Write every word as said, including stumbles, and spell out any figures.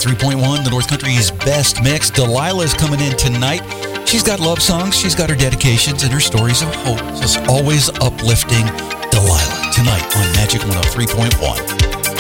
three point one, the North Country's best mix. Delilah's coming in tonight. She's got love songs, she's got her dedications, and her stories of hope. Just always uplifting. Delilah tonight on Magic one oh three point one.